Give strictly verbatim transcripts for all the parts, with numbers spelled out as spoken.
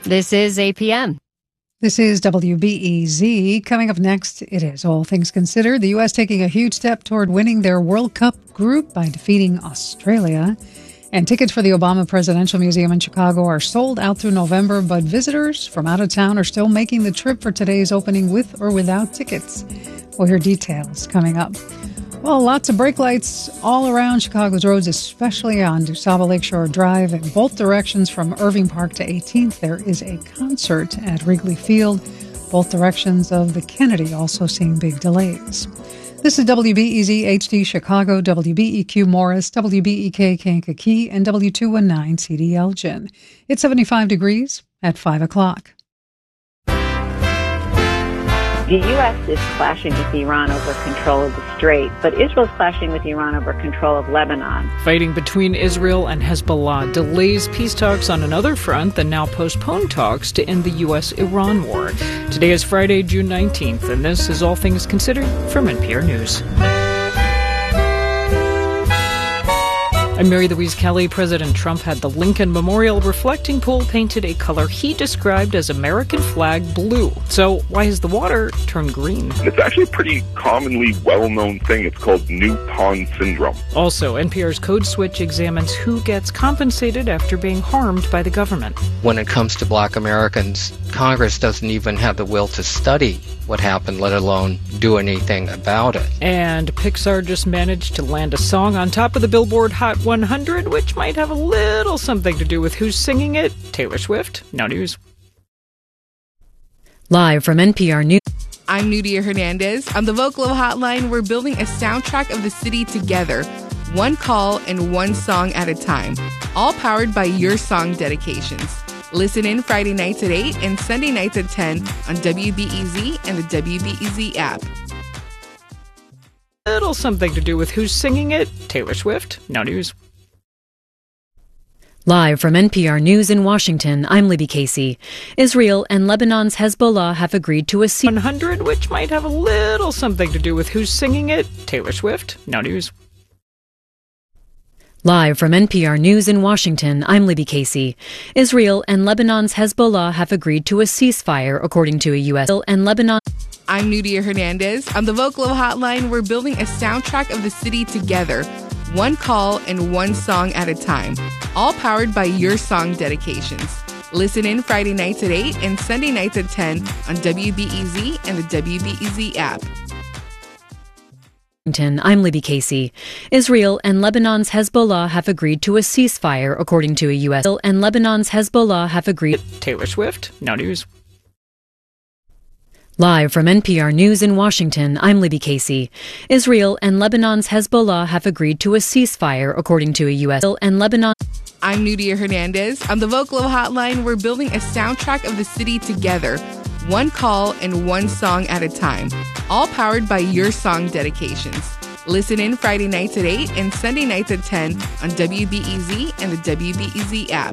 This is A P M. This is W B E Z. Coming up next, it is All Things Considered. The U S taking a huge step toward winning their World Cup group by defeating Australia. And tickets for the Obama Presidential Museum in Chicago are sold out through November, but visitors from out of town are still making the trip for today's opening with or without tickets. We'll hear details coming up. Well, lots of brake lights all around Chicago's roads, especially on DuSable Lakeshore Drive in both directions from Irving Park to eighteenth. There is a concert at Wrigley Field. Both directions of the Kennedy also seeing big delays. This is W B E Z H D Chicago, W B E Q Morris, W B E K Kankakee, and W two nineteen C D Elgin. It's seventy-five degrees at five o'clock. The U S is clashing with Iran over control of the Strait, but Israel's clashing with Iran over control of Lebanon. Fighting between Israel and Hezbollah delays peace talks on another front that now postpone talks to end the U S Iran war. Today is Friday, June nineteenth, and this is All Things Considered from N P R News. I'm Mary Louise Kelly. President Trump had the Lincoln Memorial reflecting pool painted a color he described as American flag blue. So why has the water turned green? It's actually a pretty commonly well-known thing. It's called New Pond Syndrome. Also, N P R's Code Switch examines who gets compensated after being harmed by the government. When it comes to Black Americans, Congress doesn't even have the will to study what happened, let alone do anything about it. And Pixar just managed to land a song on top of the Billboard Hot one hundred, which might have a little something to do with who's singing it. Taylor Swift. Now news. Live from N P R News. I'm Nudia Hernandez. On the Vocalo Hotline, we're building a soundtrack of the city together, one call and one song at a time, all powered by your song dedications. Listen in Friday nights at eight and Sunday nights at ten on W B E Z and the W B E Z app. Little something to do with who's singing it. Taylor Swift. Now news. Live from N P R News in Washington, I'm Libby Casey. Israel and Lebanon's Hezbollah have agreed to a ceasefire. one hundred, which might have a little something to do with who's singing it. Taylor Swift. Now news. Live from N P R News in Washington, I'm Libby Casey. Israel and Lebanon's Hezbollah have agreed to a ceasefire, according to a U S and Lebanon. I'm Nudia Hernandez. On the Vocalo Hotline, we're building a soundtrack of the city together, one call and one song at a time, all powered by your song dedications. Listen in Friday nights at eight and Sunday nights at ten on W B E Z and the W B E Z app. I'm Libby Casey. Israel and Lebanon's Hezbollah have agreed to a ceasefire, according to a U S and Lebanon's Hezbollah have agreed. Taylor Swift. Now news. Live from N P R News in Washington, I'm Libby Casey. Israel and Lebanon's Hezbollah have agreed to a ceasefire, according to a U S and Lebanon. I'm Nudia Hernandez. On the Vocalo Hotline, we're building a soundtrack of the city together, one call and one song at a time, all powered by your song dedications. Listen in Friday nights at eight and Sunday nights at ten on W B E Z and the W B E Z app.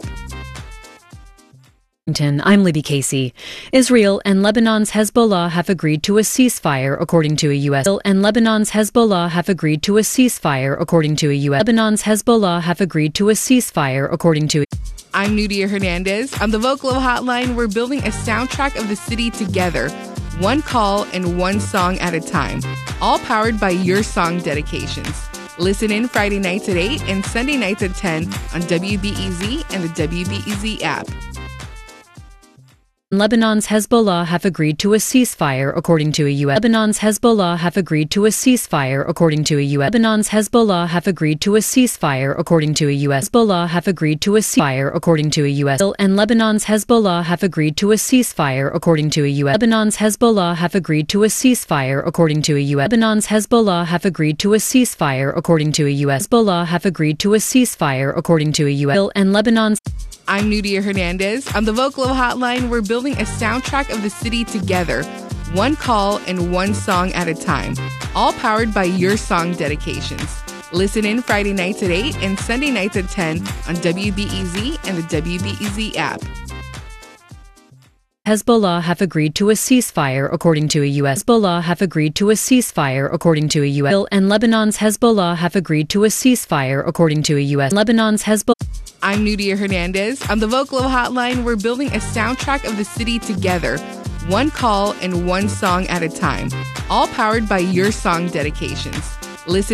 I'm Libby Casey. Israel and Lebanon's Hezbollah have agreed to a ceasefire, according to a U S and Lebanon's Hezbollah have agreed to a ceasefire, according to a U S Lebanon's Hezbollah have agreed to a ceasefire, according to. I'm Nudia Hernandez. On the Vocalo Hotline, we're building a soundtrack of the city together, one call and one song at a time, all powered by your song dedications. Listen in Friday nights at eight and Sunday nights at ten on W B E Z and the W B E Z app. Lebanon's Hezbollah have agreed to a ceasefire, according to a U S Lebanon's Hezbollah have agreed to a ceasefire, according to a U S Lebanon's Hezbollah have agreed to a ceasefire, according to a U S Hezbollah have agreed to a ceasefire, according to a U S and Lebanon's Hezbollah have agreed to a ceasefire, according to a U S Lebanon's Hezbollah have agreed to a ceasefire, according to a U S Lebanon's Hezbollah have agreed to a ceasefire, according to a U S Hezbollah have agreed to a ceasefire, according to a U S and Lebanon's. I'm Nudia Hernandez. On the Vocalo Hotline, we're building a soundtrack of the city together, one call and one song at a time, all powered by your song dedications. Listen in Friday nights at eight and Sunday nights at ten on W B E Z and the W B E Z app. Hezbollah have agreed to a ceasefire, according to a U S Hezbollah have agreed to a ceasefire, according to a U S and Lebanon's Hezbollah have agreed to a ceasefire, according to a U S Lebanon's Hezbollah. I'm Nudia Hernandez. On the Vocalo Hotline, we're building a soundtrack of the city together, one call and one song at a time, all powered by your song dedications. Listen